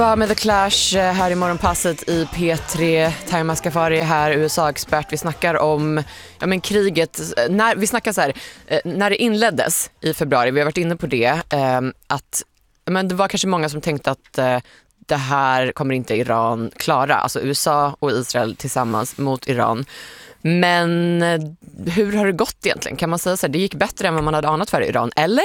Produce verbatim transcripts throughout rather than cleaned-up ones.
Med The Clash här i morgonpasset i P tre. Taima Skafari här, U S A-expert. Vi snackar om ja, men kriget. När, vi snackar så här, när det inleddes i februari, vi har varit inne på det, eh, att men det var kanske många som tänkte att eh, det här kommer inte Iran klara. Alltså U S A och Israel tillsammans mot Iran. Men hur har det gått egentligen? Kan man säga så här, det gick bättre än vad man hade anat för Iran, eller?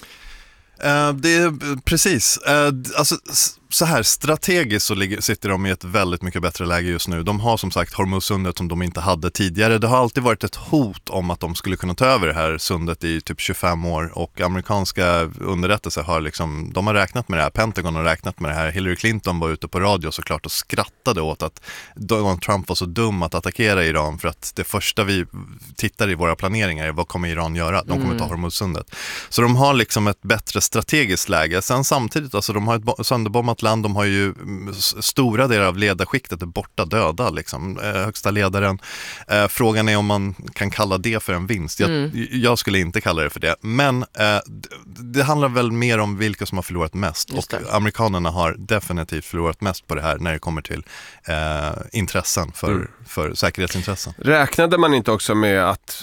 Uh, det är precis. Uh, alltså, så här strategiskt så ligger, sitter de i ett väldigt mycket bättre läge just nu. De har som sagt Hormuzsundet som de inte hade tidigare. Det har alltid varit ett hot om att de skulle kunna ta över det här sundet i typ tjugofem år, och amerikanska underrättelser har liksom, de har räknat med det här. Pentagon har räknat med det här. Hillary Clinton var ute på radio såklart och skrattade åt att Donald Trump var så dum att attackera Iran, för att det första vi tittar i våra planeringar är vad kommer Iran göra? De kommer ta Hormuzsundet. Så de har liksom ett bättre strategiskt läge. Sen samtidigt, alltså de har ett sönderbombat land, de har ju stora delar av ledarskiktet är borta, döda liksom, eh, högsta ledaren. Eh, frågan är om man kan kalla det för en vinst. Jag, mm. jag skulle inte kalla det för det. Men eh, det, det handlar väl mer om vilka som har förlorat mest. Och amerikanerna har definitivt förlorat mest på det här när det kommer till eh, intressen för, mm. för säkerhetsintressen. Räknade man inte också med att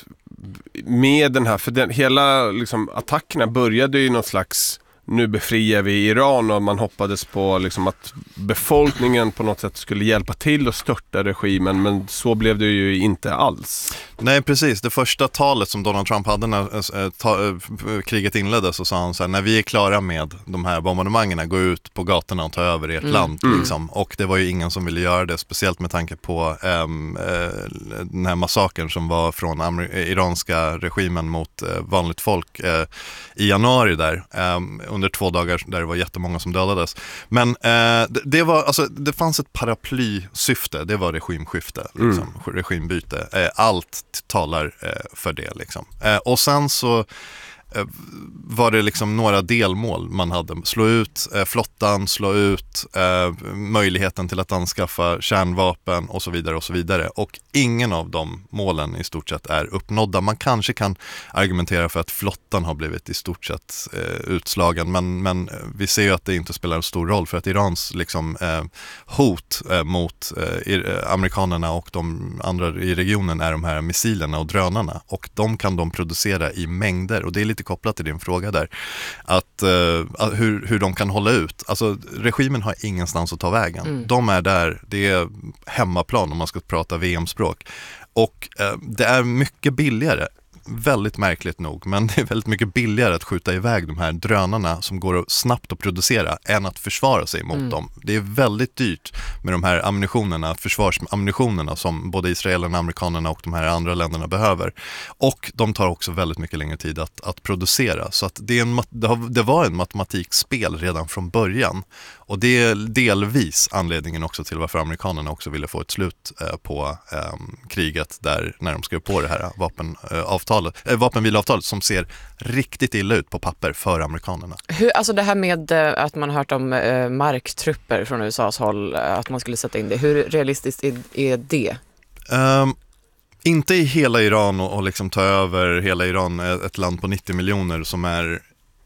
med den här, för den, hela liksom, attackerna började ju någon slags, nu befriar vi Iran, och man hoppades på liksom, att befolkningen på något sätt skulle hjälpa till att störta regimen, men så blev det ju inte alls. Nej, precis. Det första talet som Donald Trump hade när äh, ta, äh, kriget inleddes, så sa han så här: när vi är klara med de här bombardemangerna, gå ut på gatorna och ta över ert mm. land. Liksom. Mm. Och det var ju ingen som ville göra det, speciellt med tanke på ähm, äh, den här massakern som var från amer- iranska regimen mot äh, vanligt folk äh, i januari där, äh, under två dagar där det var jättemånga som dödades. Men äh, det, det var, alltså, det fanns ett paraplysyfte, det var regimskifte, liksom, mm. regimbyte. Äh, allt talar eh, för det liksom. Eh, och sen så eh, var det liksom några delmål man hade. Slå ut eh, flottan, slå ut eh, möjligheten till att anskaffa kärnvapen och så vidare och så vidare. Och ingen av de målen i stort sett är uppnådda. Man kanske kan argumentera för att flottan har blivit i stort sett eh, utslagen, men, men vi ser ju att det inte spelar en stor roll, för att Irans liksom, eh, hot eh, mot eh, amerikanerna och de andra i regionen är de här missilerna och drönarna, och de kan de producera i mängder, och det är lite kopplat till din fråga där, att eh, hur, hur de kan hålla ut. Alltså regimen har ingenstans att ta vägen. Mm. De är där, det är hemmaplan om man ska prata V M-språk. Och eh, det är mycket billigare, väldigt märkligt nog, men det är väldigt mycket billigare att skjuta iväg de här drönarna som går snabbt att producera än att försvara sig mot mm. dem. Det är väldigt dyrt med de här ammunitionerna, försvarsammunitionerna som både israelerna, amerikanerna och de här andra länderna behöver. Och de tar också väldigt mycket längre tid att, att producera. Så att det, är en, det, har, det var en matematikspel redan från början. Och det är delvis anledningen också till varför amerikanerna också ville få ett slut eh, på eh, kriget där, när de skrev på det här vapenavtalet, eh, vapenvilavtalet som ser riktigt illa ut på papper för amerikanerna. Hur, alltså det här med eh, att man har hört om eh, marktrupper från U S A:s håll, eh, att man skulle sätta in det. Hur realistiskt är, är det? Um, inte i hela Iran och, och liksom ta över hela Iran, ett land på nittio miljoner som är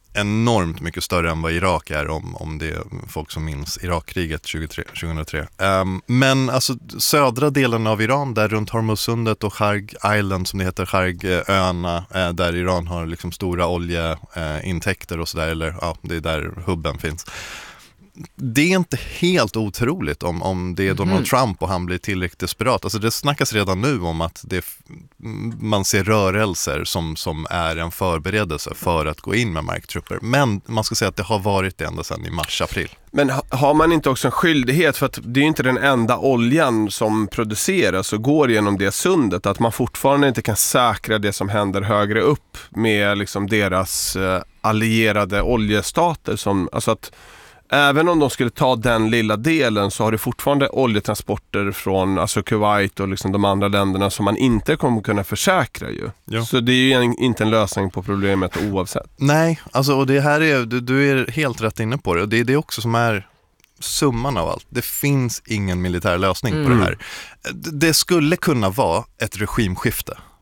enormt mycket större än vad Irak är, om, om det är folk som minns Irakkriget tjugohundratre. Um, men alltså södra delen av Iran, där runt Hormuzsundet och Kharg Island som det heter, Khargöarna, eh, där Iran har liksom stora oljeintäkter och sådär, eller ja, det är där hubben finns. Det är inte helt otroligt om, om det är Donald mm. Trump och han blir tillräckligt desperat. Alltså det snackas redan nu om att det, man ser rörelser som, som är en förberedelse för att gå in med marktrupper. Men man ska säga att det har varit det ända sedan i mars-april. Men har man inte också en skyldighet, för att det är ju inte den enda oljan som produceras och går genom det sundet, att man fortfarande inte kan säkra det som händer högre upp med liksom deras eh, allierade oljestater, som, alltså att även om de skulle ta den lilla delen, så har det fortfarande oljetransporter från alltså Kuwait och liksom de andra länderna som man inte kommer kunna försäkra ju. Ja. Så det är ju en, inte en lösning på problemet oavsett. Nej, alltså, och det här är, du, du är helt rätt inne på det. Och det är det också som är summan av allt. Det finns ingen militär lösning mm. på det här. Det skulle kunna vara ett regimskifte.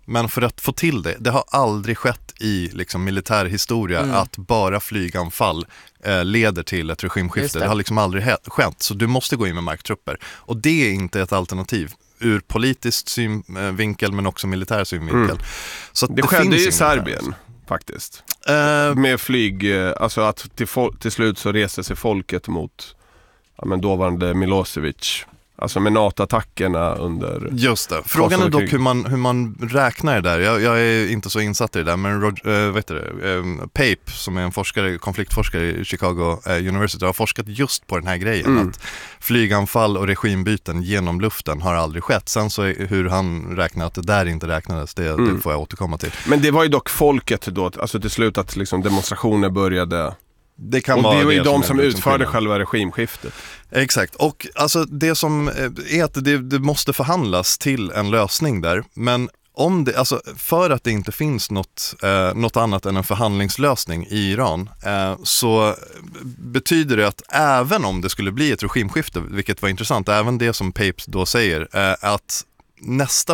Men för att få till det, det har aldrig skett i liksom, militärhistoria mm. att bara flyganfall eh, leder till ett regimskifte. Det. det har liksom aldrig he- skett, så du måste gå in med marktrupper. Och det är inte ett alternativ ur politisk synvinkel men också militär synvinkel. Mm. Så det, det skedde i Serbien faktiskt. Uh, med flyg, alltså att till, fol- till slut så reste sig folket mot ja, men dåvarande Milosevic. Alltså med NATO-attackerna under... Just det. Frågan är dock hur man, hur man räknar det där. Jag, jag är inte så insatt i det där, men Roger, äh, vet du det, äh, Pape, som är en forskare, konfliktforskare i Chicago äh, University, har forskat just på den här grejen. Mm. Att flyganfall och regimbyten genom luften har aldrig skett. Sen så är, hur han räknar att det där inte räknades, det, mm. det får jag återkomma till. Men det var ju dock folket då, alltså till slut att liksom demonstrationer började... Det kan och vara det var ju det de som, som liksom utförde skillnad. Själva regimskiftet. Exakt, och alltså det som är att det, det måste förhandlas till en lösning där, men om det, alltså för att det inte finns något, eh, något annat än en förhandlingslösning i Iran eh, så betyder det att även om det skulle bli ett regimskifte, vilket var intressant, även det som Pape då säger, eh, att nästa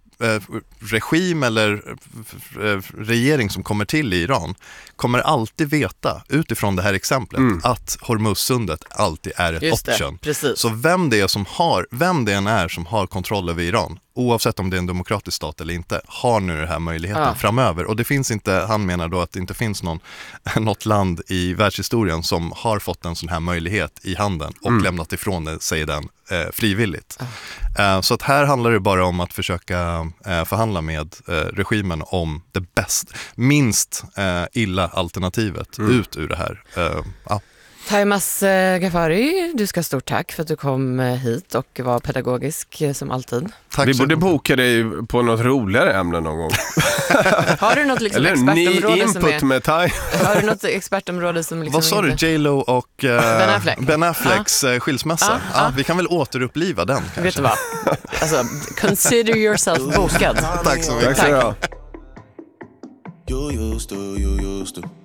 regim eller regering som kommer till i Iran kommer alltid veta utifrån det här exemplet mm. att Hormuzsundet alltid är ett Just option. Det, så vem det är som har, vem det än är som har kontroll över Iran, oavsett om det är en demokratisk stat eller inte, har nu den här möjligheten ja. framöver. Och det finns inte, han menar då att det inte finns någon, något land i världshistorien som har fått en sån här möjlighet i handen och mm. lämnat ifrån det, säger den, eh, frivilligt. Ja. Eh, så att här handlar det bara om att försöka eh, förhandla med eh, regimen om det bäst, minst eh, illa alternativet mm. ut ur det här. Eh, ja. Taimas Ghaffari, du ska ha stort tack för att du kom hit och var pedagogisk som alltid. Tack. Vi borde boka dig på något roligare ämne någon gång. Har du något liksom Eller expertområde input som är... med Thai. Har du något expertområde som liksom... Vad sa du? J Lo och uh, Ben Affleck. Ben Afflecks ah. skilsmässa. Ah, ah. Ah, vi kan väl återuppliva den kanske. Vet du vad? Alltså, consider yourself bokad. Tack så mycket. Tack så mycket. You used to, you used to